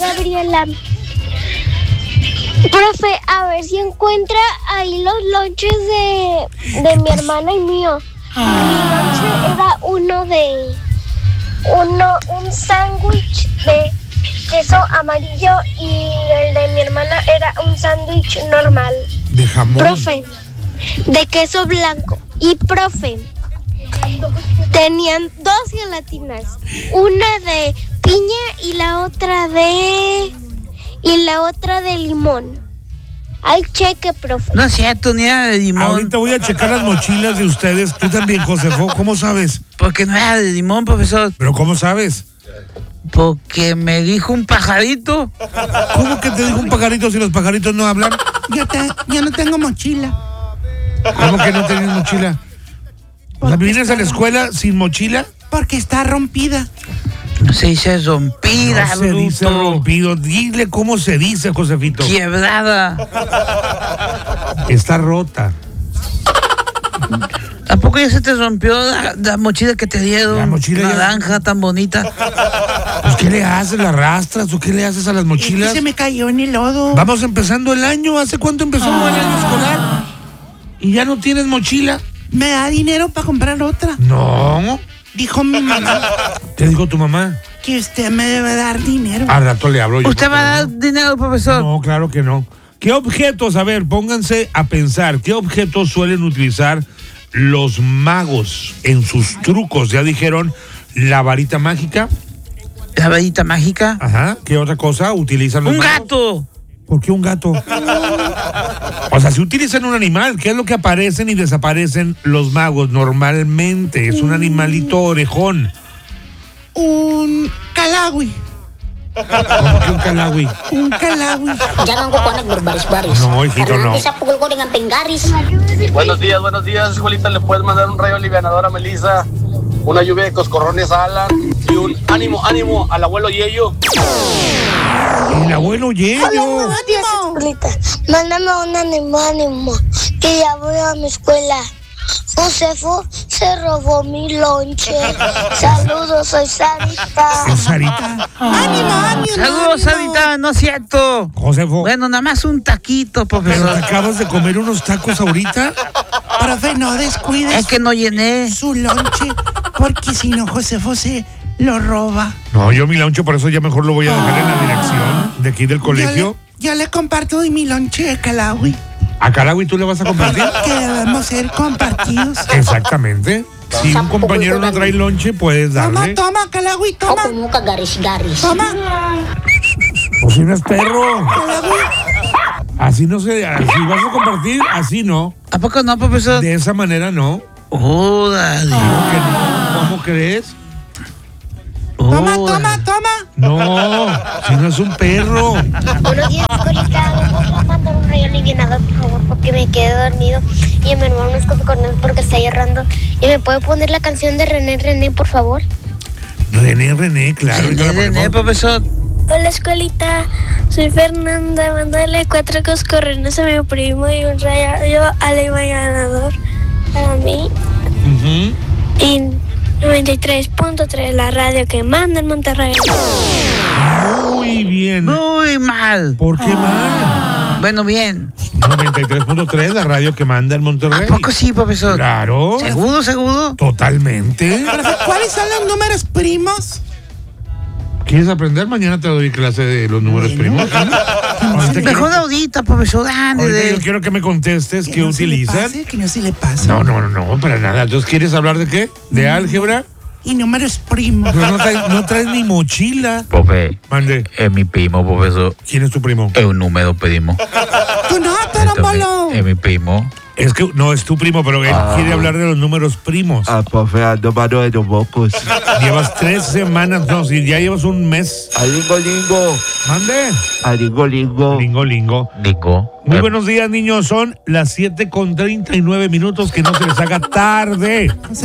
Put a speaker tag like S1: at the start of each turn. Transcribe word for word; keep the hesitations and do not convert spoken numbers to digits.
S1: Gabriela. Profe, a ver si encuentra ahí los lonches de, de mi hermana y mío. Mi lonche era uno de... uno un sándwich de queso amarillo y el de mi hermana era un sándwich normal.
S2: ¿De jamón?
S1: Profe, de queso blanco. Y profe, tenían dos gelatinas, una de piña y la otra de y la otra de limón. Al cheque, profe.
S3: No es cierto, ni era de limón.
S2: Ahorita voy a checar las mochilas de ustedes. Tú también, Josefo. ¿Cómo sabes?
S3: Porque no era de limón, profesor.
S2: ¿Pero cómo sabes?
S3: Porque me dijo un pajarito.
S2: ¿Cómo que te dijo un pajarito si los pajaritos no hablan?
S4: Yo, te, yo no tengo mochila.
S2: ¿Cómo que no tienes mochila? O sea, ¿vienes a la escuela sin mochila?
S4: Porque está rompida.
S3: No se dice rompida,
S2: No se
S3: bruto.
S2: dice rompido. Dile cómo se dice, Josefito.
S3: Quebrada.
S2: Está rota.
S3: ¿A poco ya se te rompió la, la mochila que te dieron?
S2: La mochila ya-
S3: naranja tan bonita.
S2: Pues, ¿qué le haces? ¿La arrastras o qué le haces a las
S4: Es
S2: mochilas?
S4: que se me cayó en el lodo.
S2: Vamos empezando el año. ¿Hace cuánto empezó el año escolar? ¿Y ya no tienes mochila?
S4: ¿Me da dinero para comprar otra?
S2: No.
S4: Dijo mi mamá
S2: ¿Te dijo tu mamá?
S4: que usted me debe dar dinero.
S2: Al rato le hablo yo.
S3: ¿Usted va a dar dinero, profesor?
S2: No, claro que no. ¿Qué objetos, a ver, pónganse a pensar, qué objetos suelen utilizar los magos en sus trucos? Ya dijeron la varita mágica.
S3: ¿La varita mágica?
S2: Ajá. ¿Qué otra cosa utilizan los
S3: ¡Un
S2: magos?
S3: gato!
S2: ¿Por qué un gato? O sea, si utilizan un animal, ¿qué es lo que aparecen y desaparecen los magos normalmente? Es un animalito orejón.
S4: Un calagüi.
S2: ¿Cómo que un calagüi?
S4: Un calagüi.
S5: Jangan ko connect berbaris-baris.
S2: No, hijito,
S5: Karena
S2: no.
S5: nanti sa pukul ko dengan penggaris.
S6: Buenos días, buenos días, escuelita. ¿Le puedes mandar un rayo alivianador a Melissa? Una lluvia de coscorrones a Alan y un ánimo, ánimo al abuelo Yeyo.
S2: El abuelo Yeyo.
S1: Escuelita, mándame un ánimo, ánimo, que ya voy a mi escuela. Josefo se robó mi lonche. Saludos, soy Sarita.
S2: ¿Es Sarita?
S4: ¡Ánimo, ánimo!
S3: Saludos, Sarita, no es cierto.
S2: Josefo,
S3: Bueno, nada más un taquito,
S2: ¿pero te
S3: profesor.
S2: acabas de comer unos tacos ahorita?
S4: Profe, no descuides
S3: Es que no llené.
S4: su lonche, porque si no, Josefo se lo roba.
S2: No, yo mi lonche, por eso ya mejor lo voy a dejar en la dirección de aquí del colegio.
S4: Yo le, yo le comparto de mi lonche de calagüi,
S2: ¿A Calagüi tú le vas a compartir?
S4: que debemos ser compartidos.
S2: Exactamente. Si un compañero no trae lonche, puedes
S4: Toma,
S2: darle.
S4: toma, calagüi,
S5: Kau
S4: toma.
S5: pemuka garis-garis.
S4: Toma,
S2: Pues si no es perro.
S4: calagüi.
S2: Así no se. Si vas a compartir, así no.
S3: ¿A poco no, profesor?
S2: De esa manera no.
S3: Órale.
S2: ¿Cómo que no? ¿Cómo crees?
S4: Toma,
S3: Órale.
S4: toma, toma.
S2: No, si no es un perro.
S1: Buenos días, escuelita. ¿Me puedes mandar un rayo alivianador, por favor? Porque me quedé dormido y mi hermano no escupe con él porque está errando. ¿Y me puede poner la canción de René René, por favor?
S2: René, René, claro. ahorita la
S3: René, René,
S2: ponemos.
S3: profesor.
S1: Hola, escuelita. Soy Fernanda. Mándale cuatro coscorrones a mi primo y un rayo alivianador para mí.
S2: Ujú.
S1: Y noventa y tres punto tres, la radio que manda en Monterrey.
S2: Muy bien.
S3: Muy mal.
S2: ¿Por qué mal?
S3: Bueno, bien.
S2: noventa y tres punto tres, la radio que manda en
S3: ¿A
S2: Monterrey.
S3: poco sí, profesor?
S2: Claro.
S3: ¿Seguro, seguro?
S2: Totalmente.
S4: Profe, ¿cuáles son los números primos?
S2: ¿Quieres aprender? Mañana te doy clase de los números
S4: Bueno.
S2: primos. Ahorita
S3: Mejor
S2: quiero,
S3: ahorita, profesor.
S2: ahorita yo
S3: Ándale.
S2: quiero que me contestes qué
S4: no se le
S2: utilizan.
S4: pase, que no se le pase.
S2: No, no, no, no, para nada. Entonces, ¿quieres hablar de qué? ¿De álgebra?
S4: Y números primos.
S2: Pero no traes, no traes ni mochila.
S7: Profe,
S2: Mande,
S7: es mi primo, profesor.
S2: ¿quién es tu primo?
S7: Es un número primo.
S4: Tú no, Torombolo.
S7: Es mi primo.
S2: Es que no es tu primo, pero él quiere hablar de los números primos.
S8: Ah, profe, ando mano de los mocos.
S2: Llevas tres semanas, no, si ya llevas un mes.
S8: Alingo, lingo.
S2: Mande.
S8: Alingo, lingo.
S2: Lingo, lingo.
S7: Digo.
S2: Muy
S7: eh,
S2: buenos días, niños. Son las siete con treinta y nueve minutos. Que no se les haga tarde.